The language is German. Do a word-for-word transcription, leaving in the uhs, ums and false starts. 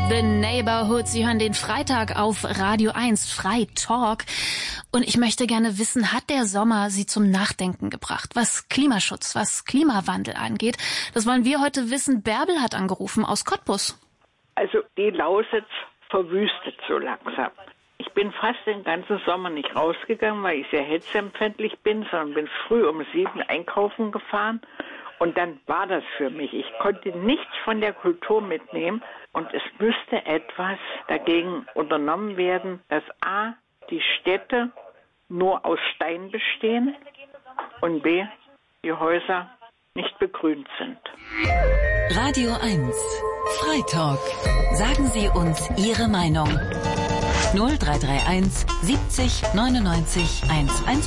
The Neighborhood. Sie hören den Freitag auf Radio eins, Freitalk. Und ich möchte gerne wissen, hat der Sommer Sie zum Nachdenken gebracht, was Klimaschutz, was Klimawandel angeht? Das wollen wir heute wissen. Bärbel hat angerufen aus Cottbus. Also die Lausitz verwüstet so langsam. Ich bin fast den ganzen Sommer nicht rausgegangen, weil ich sehr hitzeempfindlich bin, sondern bin früh um sieben einkaufen gefahren. Und dann war das für mich. Ich konnte nichts von der Kultur mitnehmen. Und es müsste etwas dagegen unternommen werden, dass A, die Städte nur aus Stein bestehen und B, die Häuser nicht begrünt sind. Radio eins, Freitalk. Sagen Sie uns Ihre Meinung. null drei drei eins siebzig neunundneunzig hundertzehn.